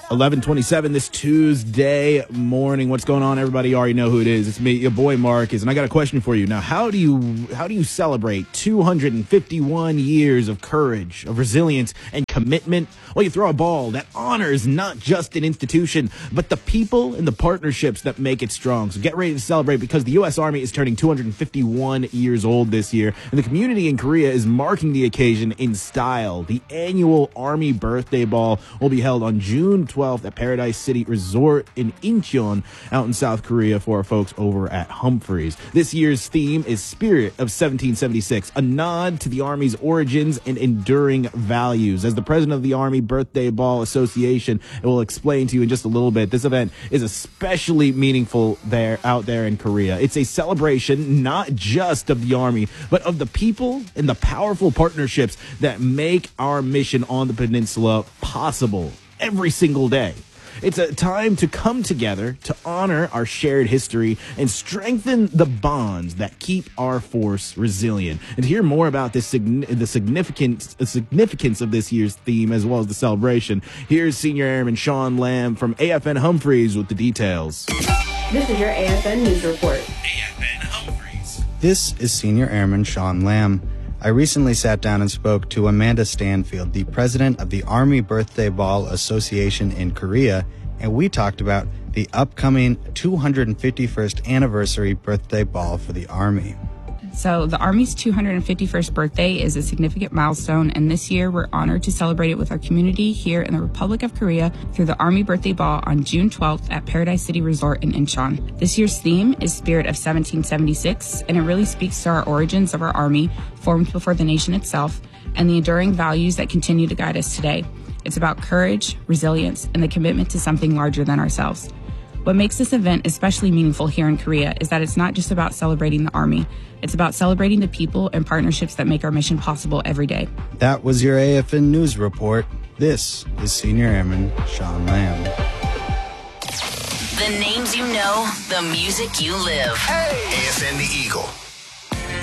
11:27 this Tuesday morning. What's going on, everybody? You already know who it is. It's me, your boy Marcus, and I got a question for you. Now, how do you celebrate 251 years of courage, of resilience, and commitment? Well, you throw a ball that honors not just an institution, but the people and the partnerships that make it strong. So get ready to celebrate, because the U.S. Army is turning 251 years old this year, and the community in Korea is marking the occasion in style. The annual Army Birthday Ball will be held on June 12th at Paradise City Resort in Incheon, out in South Korea, for our folks over at Humphreys. This year's theme is Spirit of 1776, a nod to the Army's origins and enduring values. As the president of the Army Birthday Ball Association will explain to you in just a little bit, this event is especially meaningful out there in Korea. It's a celebration not just of the Army, but of the people and the powerful partnerships that make our mission on the peninsula possible every single day. It's a time to come together to honor our shared history and strengthen the bonds that keep our force resilient. And to hear more about the significance of this year's theme, as well as the celebration, here's Senior Airman Sean Lamb from AFN Humphreys with the details. This is your AFN News Report. AFN Humphreys. This is Senior Airman Sean Lamb. I recently sat down and spoke to Amanda Stanfield, the president of the Army Birthday Ball Association in Korea, and we talked about the upcoming 251st anniversary birthday ball for the Army. So the Army's 251st birthday is a significant milestone, and this year we're honored to celebrate it with our community here in the Republic of Korea through the Army Birthday Ball on June 12th at Paradise City Resort in Incheon. This year's theme is Spirit of 1776, and it really speaks to our origins of our Army, formed before the nation itself, and the enduring values that continue to guide us today. It's about courage, resilience, and the commitment to something larger than ourselves. What makes this event especially meaningful here in Korea is that it's not just about celebrating the Army. It's about celebrating the people and partnerships that make our mission possible every day. That was your AFN News Report. This is Senior Airman Sean Lamb. The names you know, the music you live. Hey! AFN The Eagle.